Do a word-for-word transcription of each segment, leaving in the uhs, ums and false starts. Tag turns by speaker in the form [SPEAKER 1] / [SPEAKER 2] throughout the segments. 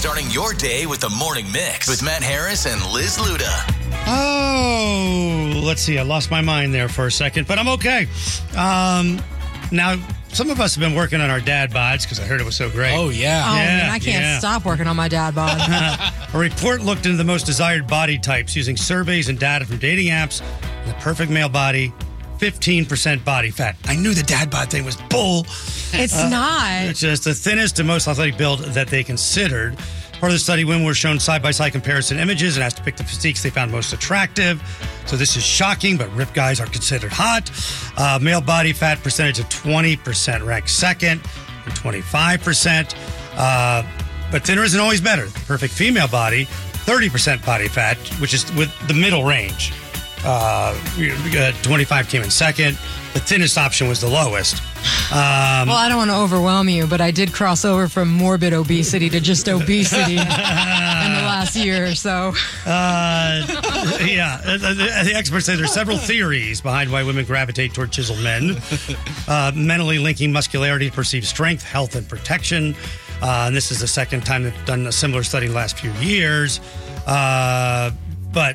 [SPEAKER 1] Starting your day with the Morning Mix with Matt Harris and Liz Luda.
[SPEAKER 2] Oh, let's see. I lost my mind there for a second, but I'm okay. Um, now, some of us have been working on our dad bods because I heard it was so great.
[SPEAKER 3] Oh, yeah.
[SPEAKER 4] Oh,
[SPEAKER 2] Yeah,
[SPEAKER 4] man, I can't
[SPEAKER 2] yeah.
[SPEAKER 4] stop working on my dad bod.
[SPEAKER 2] A report looked into the most desired body types using surveys and data from dating apps. The perfect male body, fifteen percent body fat. I knew the dad bod thing was bull.
[SPEAKER 4] It's
[SPEAKER 2] Uh,
[SPEAKER 4] not.
[SPEAKER 2] It's just the thinnest and most athletic build that they considered. Part of the study, women were shown side-by-side comparison images and asked to pick the physiques they found most attractive. So this is shocking, but ripped guys are considered hot. Uh, male body fat percentage of twenty percent ranked second, and twenty-five percent. Uh, but thinner isn't always better. The perfect female body, thirty percent body fat, which is with the middle range. Uh, twenty-five came in second. The thinnest option was the lowest. Um,
[SPEAKER 4] Well, I don't want to overwhelm you, but I did cross over from morbid obesity to just obesity in the last year or so.
[SPEAKER 2] Uh, yeah, the, the experts say there's several theories behind why women gravitate toward chiseled men. Uh, mentally linking muscularity to perceived strength, health, and protection. Uh, and this is the second time they've done a similar study in the last few years. Uh, but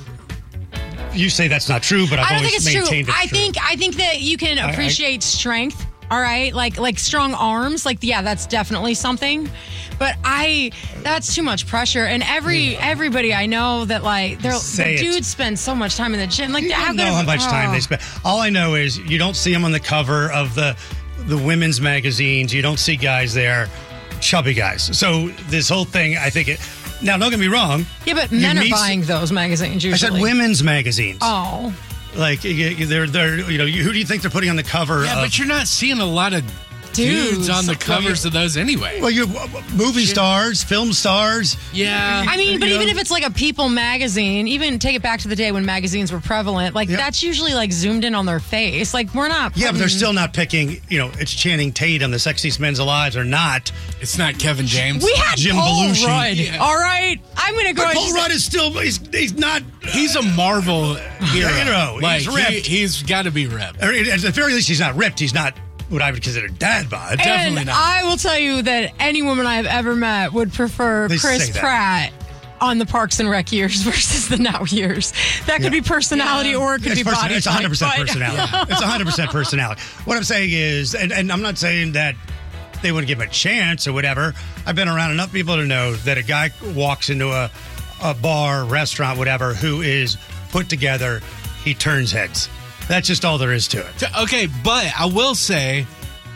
[SPEAKER 2] you say that's not true, but I've
[SPEAKER 4] I don't
[SPEAKER 2] always
[SPEAKER 4] think it's true.
[SPEAKER 2] maintained it's
[SPEAKER 4] I
[SPEAKER 2] true.
[SPEAKER 4] think I think that you can
[SPEAKER 2] I-
[SPEAKER 4] appreciate strength. All right, like like strong arms, like yeah, that's definitely something. But I, that's too much pressure. And every everybody I know that like they're
[SPEAKER 2] Say
[SPEAKER 4] the
[SPEAKER 2] it.
[SPEAKER 4] dudes spend so much time in the gym. Like
[SPEAKER 2] You
[SPEAKER 4] how
[SPEAKER 2] don't
[SPEAKER 4] good
[SPEAKER 2] know
[SPEAKER 4] of-
[SPEAKER 2] how much time
[SPEAKER 4] oh.
[SPEAKER 2] they spend. All I know is you don't see them on the cover of the the women's magazines. You don't see guys there, chubby guys. So this whole thing, I think it. Now, don't get me wrong.
[SPEAKER 4] Yeah, but
[SPEAKER 2] You
[SPEAKER 4] men are
[SPEAKER 2] meet-
[SPEAKER 4] buying those magazines
[SPEAKER 2] I
[SPEAKER 4] usually.
[SPEAKER 2] said women's magazines.
[SPEAKER 4] Oh.
[SPEAKER 2] Like you- they're they're you know who do you think they're putting on the cover?
[SPEAKER 3] Yeah,
[SPEAKER 2] of,
[SPEAKER 3] but you're not seeing a lot of dudes,
[SPEAKER 4] Dudes.
[SPEAKER 3] on the
[SPEAKER 4] Well,
[SPEAKER 3] covers of those anyway.
[SPEAKER 2] well, you movie stars, film stars.
[SPEAKER 3] yeah.
[SPEAKER 4] I mean, but
[SPEAKER 2] You
[SPEAKER 4] even
[SPEAKER 2] know?
[SPEAKER 4] if it's like a People magazine, even take it back to the day when magazines were prevalent, like
[SPEAKER 2] Yeah.
[SPEAKER 4] that's usually like zoomed in on their face. Like we're not.
[SPEAKER 2] Yeah, but they're
[SPEAKER 4] putting-
[SPEAKER 2] still not picking. You know, it's Channing Tatum, the sexiest men's alive, or not.
[SPEAKER 3] It's not Kevin James.
[SPEAKER 4] We had
[SPEAKER 2] Jim
[SPEAKER 4] Paul
[SPEAKER 2] Belushi.
[SPEAKER 4] Rudd.
[SPEAKER 3] Yeah.
[SPEAKER 4] All right, I'm gonna go.
[SPEAKER 2] But
[SPEAKER 4] ahead
[SPEAKER 2] Paul
[SPEAKER 4] and
[SPEAKER 2] Rudd is still. He's, he's not.
[SPEAKER 3] He's a Marvel hero.
[SPEAKER 2] Hero.
[SPEAKER 3] Like,
[SPEAKER 2] He's
[SPEAKER 3] he,
[SPEAKER 2] ripped.
[SPEAKER 3] he's got to be ripped.
[SPEAKER 2] Or at the very least, he's not ripped. He's not what I would consider dad bod.
[SPEAKER 3] Definitely
[SPEAKER 4] and
[SPEAKER 3] not.
[SPEAKER 4] I will tell you that any woman I have ever met would prefer
[SPEAKER 2] They
[SPEAKER 4] Chris
[SPEAKER 2] say that.
[SPEAKER 4] Pratt on the Parks and Rec years versus the now years. That could
[SPEAKER 2] Yeah.
[SPEAKER 4] be personality or it could
[SPEAKER 2] It's,
[SPEAKER 4] be
[SPEAKER 2] person-
[SPEAKER 4] body
[SPEAKER 2] it's one hundred percent
[SPEAKER 4] type, but-
[SPEAKER 2] personality. It's one hundred percent personality. What I'm saying is, and, and I'm not saying that they wouldn't give him a chance or whatever. I've been around enough people to know that a guy walks into a, a bar, restaurant, whatever, who is put together, he turns heads. That's just all there is to it.
[SPEAKER 3] Okay, but I will say,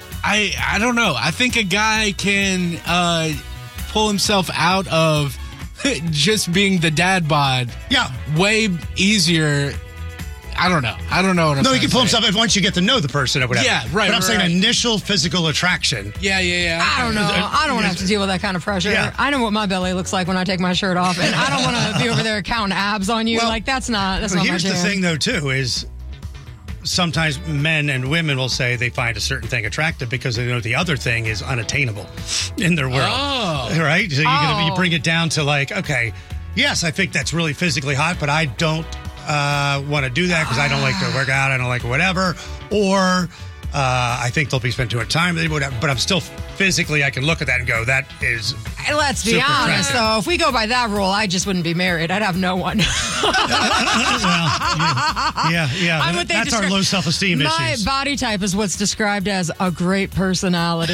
[SPEAKER 3] I I don't know. I think a guy can uh, pull himself out of just being the dad bod
[SPEAKER 2] Yeah.
[SPEAKER 3] way easier. I don't know. I don't know what I'm
[SPEAKER 2] No, he
[SPEAKER 3] trying
[SPEAKER 2] can
[SPEAKER 3] to
[SPEAKER 2] pull
[SPEAKER 3] say.
[SPEAKER 2] himself if once you get to know the person or whatever.
[SPEAKER 3] Yeah, right,
[SPEAKER 2] But I'm
[SPEAKER 3] right,
[SPEAKER 2] saying
[SPEAKER 3] right.
[SPEAKER 2] initial physical attraction.
[SPEAKER 3] Yeah, yeah, yeah.
[SPEAKER 4] I don't know. I don't want to have to deal with that kind of pressure.
[SPEAKER 2] Yeah.
[SPEAKER 4] I know what my belly looks like when I take my shirt off, and I don't want to be over there counting abs on you.
[SPEAKER 2] Well,
[SPEAKER 4] like that's not that's
[SPEAKER 2] But
[SPEAKER 4] not
[SPEAKER 2] here's
[SPEAKER 4] my
[SPEAKER 2] the
[SPEAKER 4] jam.
[SPEAKER 2] thing, though, too, is sometimes men and women will say they find a certain thing attractive because they know the other thing is unattainable in their world.
[SPEAKER 3] Oh.
[SPEAKER 2] Right? So you're gonna, you
[SPEAKER 4] Oh.
[SPEAKER 2] bring it down to like, okay, yes, I think that's really physically hot, but I don't uh, want to do that because I don't like to work out. I don't like whatever. Or uh, I think they'll be spending too much time, whatever, but I'm still physically, I can look at that and go, that is.
[SPEAKER 4] And let's be
[SPEAKER 2] Super
[SPEAKER 4] honest,
[SPEAKER 2] attractive.
[SPEAKER 4] though. If we go by that rule, I just wouldn't be married. I'd have no one.
[SPEAKER 2] well, yeah, yeah. yeah.
[SPEAKER 4] I'm what they
[SPEAKER 2] That's our
[SPEAKER 4] describe-
[SPEAKER 2] low self-esteem
[SPEAKER 4] My
[SPEAKER 2] issues.
[SPEAKER 4] body type is what's described as a great personality.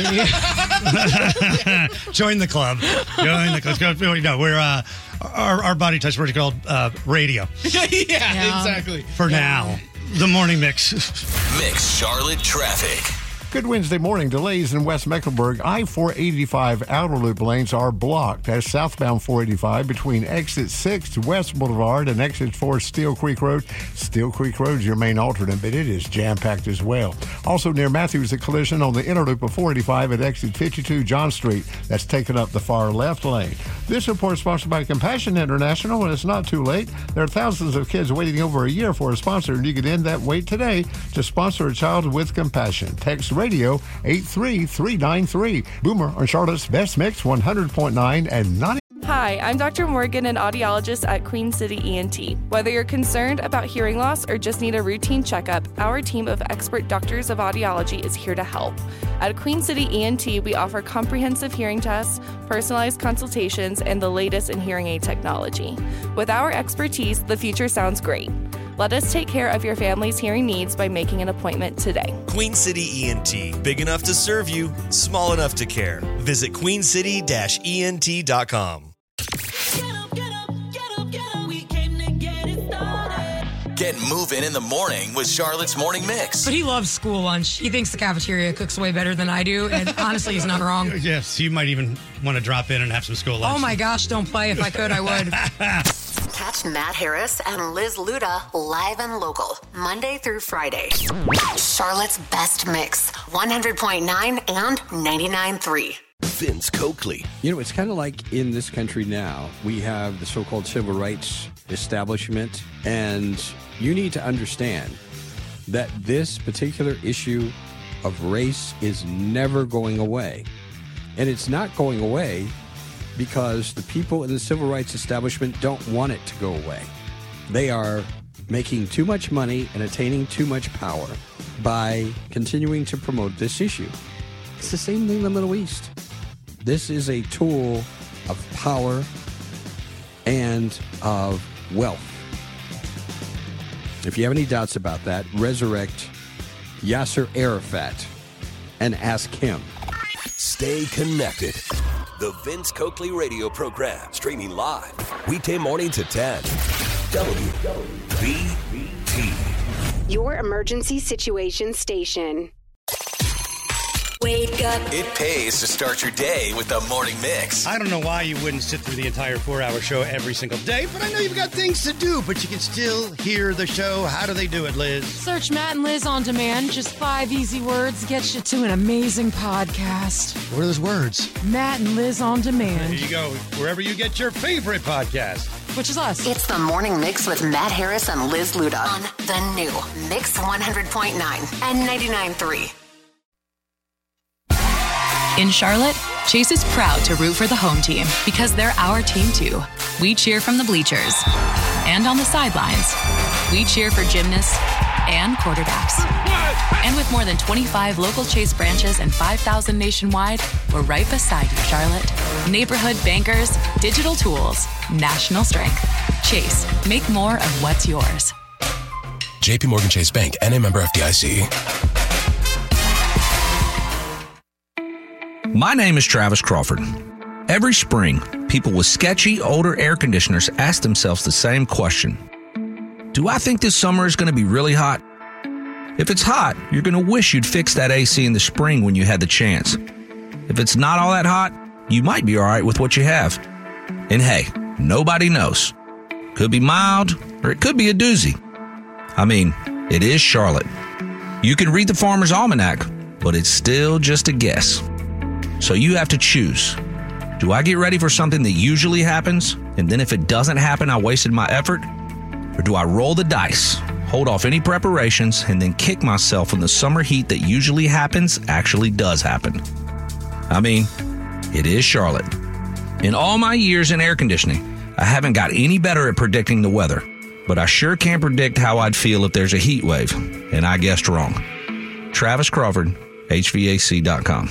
[SPEAKER 2] Join the club. Join the club. Let's go. No, we're uh, our our body types. We're called uh, radio
[SPEAKER 3] yeah,
[SPEAKER 4] Yeah.
[SPEAKER 3] exactly.
[SPEAKER 2] for now. The morning mix.
[SPEAKER 1] Mix Charlotte traffic.
[SPEAKER 5] Good Wednesday morning. Delays in West Mecklenburg. I four eighty-five outer loop lanes are blocked as southbound four eighty-five between exit six to West Boulevard and exit four Steel Creek Road. Steel Creek Road is your main alternate, but it is jam-packed as well. Also near Matthews, a collision on the inner loop of four eighty-five at exit fifty-two John Street. That's taken up the far left lane. This report is sponsored by Compassion International, and it's not too late. There are thousands of kids waiting over a year for a sponsor, and you can end that wait today to sponsor a child with compassion. Text radio eight three three nine three. Boomer on Charlotte's Best Mix one hundred point nine and ninety.
[SPEAKER 6] Hi, I'm Doctor Morgan, an audiologist at Queen City E N T. Whether you're concerned about hearing loss or just need a routine checkup, our team of expert doctors of audiology is here to help. At Queen City E N T, we offer comprehensive hearing tests, personalized consultations, and the latest in hearing aid technology. With our expertise, the future sounds great. Let us take care of your family's hearing needs by making an appointment today.
[SPEAKER 7] Queen City E N T. Big enough to serve you, small enough to care. Visit queen city dash e n t dot com.
[SPEAKER 1] Get moving in the morning with Charlotte's Morning Mix.
[SPEAKER 4] But he loves school lunch. He thinks the cafeteria cooks way better than I do, and honestly, he's not wrong.
[SPEAKER 2] Yes, you might even want to drop in and have some school lunch.
[SPEAKER 4] Oh my gosh, don't play. If I could, I would.
[SPEAKER 8] Catch Matt Harris and Liz Luda live and local, Monday through Friday. Charlotte's Best Mix, one hundred point nine and ninety-nine point three.
[SPEAKER 9] Vince Coakley. You know, it's kind of like in this country now, we have the so-called civil rights establishment, and you need to understand that this particular issue of race is never going away. And it's not going away because the people in the civil rights establishment don't want it to go away. They are making too much money and attaining too much power by continuing to promote this issue. It's the same thing in the Middle East. This is a tool of power and of wealth. If you have any doubts about that, resurrect Yasser Arafat and ask him.
[SPEAKER 10] Stay connected. The Vince Coakley radio program, streaming live, weekday morning to ten. W B T.
[SPEAKER 11] Your emergency situation station.
[SPEAKER 8] Wake up.
[SPEAKER 1] It pays to start your day with the Morning Mix.
[SPEAKER 2] I don't know why you wouldn't sit through the entire four-hour show every single day, but I know you've got things to do, but you can still hear the show. How do they do it, Liz?
[SPEAKER 4] Search Matt and Liz on demand. Just five easy words get you to an amazing podcast.
[SPEAKER 2] What are those words?
[SPEAKER 4] Matt and Liz on demand.
[SPEAKER 2] There you go. Wherever you get your favorite podcast.
[SPEAKER 4] Which is us.
[SPEAKER 8] It's the Morning Mix with Matt Harris and Liz Luda on the new Mix one hundred point nine and ninety-nine point three.
[SPEAKER 12] In Charlotte, Chase is proud to root for the home team because they're our team too. We cheer from the bleachers and on the sidelines. We cheer for gymnasts and quarterbacks. And with more than twenty-five local Chase branches and five thousand nationwide, we're right beside you, Charlotte. Neighborhood bankers, digital tools, national strength. Chase, make more of what's yours.
[SPEAKER 10] J P Morgan Chase Bank, N A member F D I C.
[SPEAKER 13] My name is Travis Crawford. Every spring, people with sketchy, older air conditioners ask themselves the same question. Do I think this summer is going to be really hot? If it's hot, you're going to wish you'd fix that A C in the spring when you had the chance. If it's not all that hot, you might be all right with what you have. And hey, nobody knows. Could be mild, or it could be a doozy. I mean, it is Charlotte. You can read the Farmer's Almanac, but it's still just a guess. So you have to choose. Do I get ready for something that usually happens, and then if it doesn't happen, I wasted my effort? Or do I roll the dice, hold off any preparations, and then kick myself when the summer heat that usually happens actually does happen? I mean, it is Charlotte. In all my years in air conditioning, I haven't got any better at predicting the weather, but I sure can predict how I'd feel if there's a heat wave, and I guessed wrong. Travis Crawford, H V A C dot com.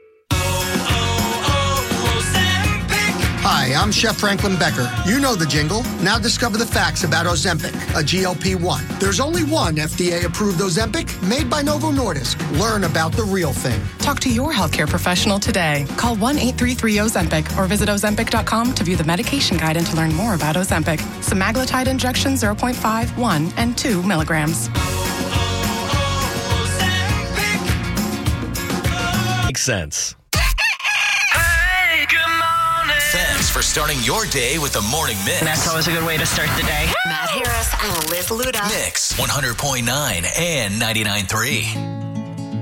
[SPEAKER 14] Hi, I'm Chef Franklin Becker. You know the jingle. Now discover the facts about Ozempic, a G L P one. There's only one F D A-approved Ozempic made by Novo Nordisk. Learn about the real thing.
[SPEAKER 15] Talk to your healthcare professional today. Call one eight three three Ozempic or visit Ozempic dot com to view the medication guide and to learn more about Ozempic. Semaglutide injection zero point five, one, and two milligrams.
[SPEAKER 7] Makes sense.
[SPEAKER 1] Thanks for starting your day with the Morning Mix.
[SPEAKER 16] And that's always a good way to start the day.
[SPEAKER 8] Matt Harris and Liz Luda.
[SPEAKER 1] Mix one hundred point nine and ninety-nine point three.